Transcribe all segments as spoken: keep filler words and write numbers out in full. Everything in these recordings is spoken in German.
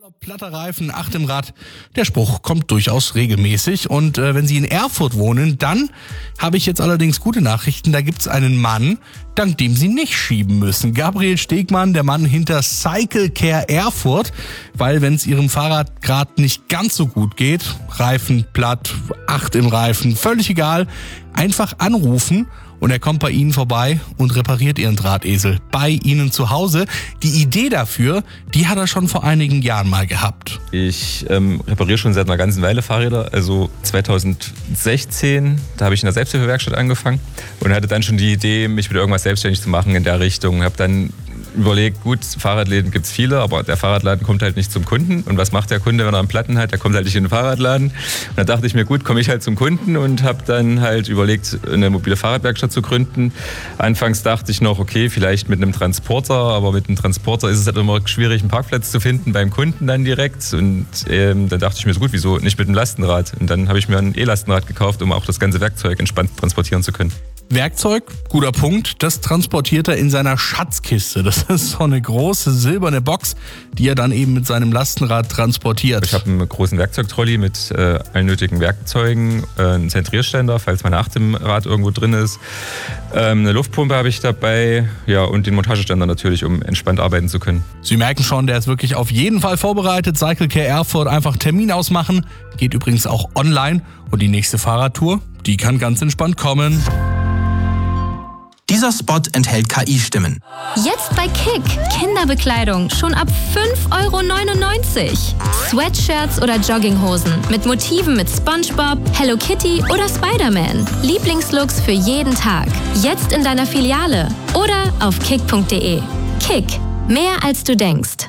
Platter Reifen, acht im Rad. Der Spruch kommt durchaus regelmäßig. Und äh, wenn Sie in Erfurt wohnen, dann habe ich jetzt allerdings gute Nachrichten. Da gibt's einen Mann, dank dem Sie nicht schieben müssen. Gabriel Stegmann, der Mann hinter Cycle Care Erfurt. Weil wenn es Ihrem Fahrrad gerade nicht ganz so gut geht, Reifen platt, acht im Reifen, völlig egal, einfach anrufen. Und er kommt bei Ihnen vorbei und repariert Ihren Drahtesel bei Ihnen zu Hause. Die Idee dafür, die hat er schon vor einigen Jahren mal gehabt. Ich ähm, repariere schon seit einer ganzen Weile Fahrräder. Also zweitausendsechzehn, da habe ich in der Selbsthilfewerkstatt angefangen und hatte dann schon die Idee, mich mit irgendwas selbstständig zu machen in der Richtung. Habe dann überlegt, gut, Fahrradläden gibt's viele, aber der Fahrradladen kommt halt nicht zum Kunden. Und was macht der Kunde, wenn er einen Platten hat? Der kommt halt nicht in den Fahrradladen. Und da dachte ich mir, gut, komme ich halt zum Kunden und habe dann halt überlegt, eine mobile Fahrradwerkstatt zu gründen. Anfangs dachte ich noch, okay, vielleicht mit einem Transporter, aber mit einem Transporter ist es halt immer schwierig, einen Parkplatz zu finden beim Kunden dann direkt. Und ähm, dann dachte ich mir so, gut, wieso nicht mit einem Lastenrad? Und dann habe ich mir ein E-Lastenrad gekauft, um auch das ganze Werkzeug entspannt transportieren zu können. Werkzeug, guter Punkt, das transportiert er in seiner Schatzkiste. Das ist so eine große silberne Box, die er dann eben mit seinem Lastenrad transportiert. Ich habe einen großen Werkzeugtrolley mit äh, allen nötigen Werkzeugen, äh, einen Zentrierständer, falls meine Acht im Rad irgendwo drin ist, ähm, eine Luftpumpe habe ich dabei, ja, und den Montageständer natürlich, um entspannt arbeiten zu können. Sie merken schon, der ist wirklich auf jeden Fall vorbereitet. Cycle Care Erfurt, einfach Termin ausmachen. Geht übrigens auch online. Und die nächste Fahrradtour, die kann ganz entspannt kommen. Dieser Spot enthält K I-Stimmen. Jetzt bei Kick. Kinderbekleidung schon ab fünf Euro neunundneunzig. Sweatshirts oder Jogginghosen mit Motiven mit SpongeBob, Hello Kitty oder Spider-Man. Lieblingslooks für jeden Tag. Jetzt in deiner Filiale oder auf kick punkt de. Kick. Mehr als du denkst.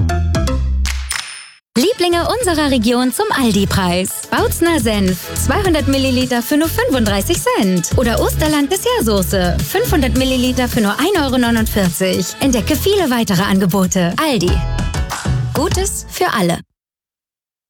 Lieblinge unserer Region zum Aldi-Preis. Bautzner Senf, zweihundert Milliliter für nur fünfunddreißig Cent. Oder Osterland Dessertsoße, fünfhundert Milliliter für nur ein Euro neunundvierzig. Entdecke viele weitere Angebote. Aldi. Gutes für alle.